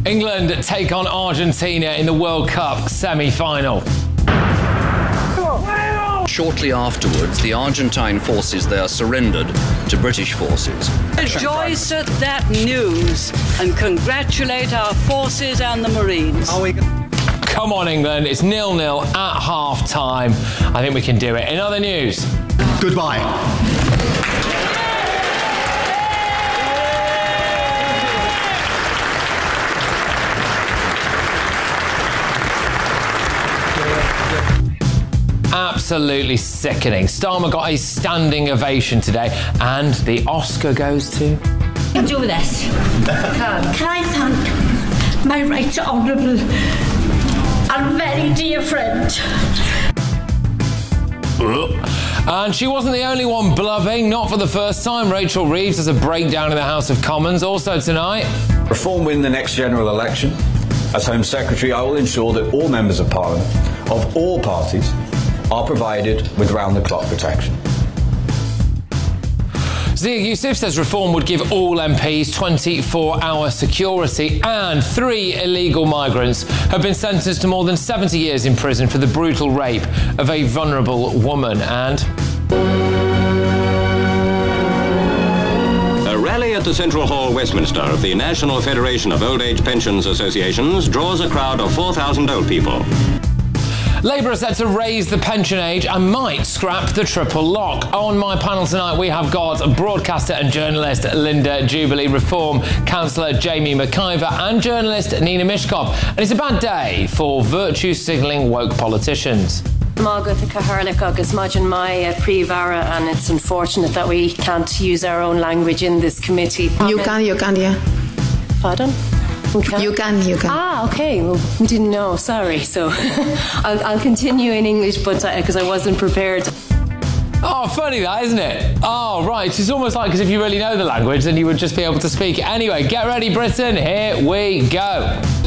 England take on Argentina in the World Cup semi-final. Shortly afterwards, the Argentine forces there surrendered to British forces. Rejoice at that news and congratulate our forces and the Marines. Come on, England. It's 0-0 at half-time. I think we can do it. In other news... Goodbye. Absolutely sickening. Starmer got a standing ovation today, and the Oscar goes to... I'll do this. Can I thank my right honourable and very dear friend? And she wasn't the only one blubbing, not for the first time. Rachel Reeves has a breakdown in the House of Commons. Also tonight... Reform win the next general election. As Home Secretary, I will ensure that all members of Parliament, of all parties, are provided with round-the-clock protection. Zia Youssef says reform would give all MPs 24-hour security, and 3 illegal migrants have been sentenced to more than 70 years in prison for the brutal rape of a vulnerable woman. And... A rally at the Central Hall, Westminster, of the National Federation of Old Age Pensions Associations draws a crowd of 4,000 old people. Labour are set to raise the pension age and might scrap the triple lock. On my panel tonight, we have got broadcaster and journalist Linda Jubilee, Reform councillor Jamie McIver, and journalist Nina Mishkov. And it's a bad day for virtue-signalling woke politicians. Margaret Caharlick agus Majin Mai Privara, and it's unfortunate that we can't use our own language in this committee. You can, yeah. Pardon? You can. Ah, okay. Well, we didn't know. Sorry. So I'll continue in English, but because I wasn't prepared. Oh, funny that, isn't it? Oh, right. It's almost like as if you really know the language, then you would just be able to speak it. Anyway, get ready, Britain. Here we go.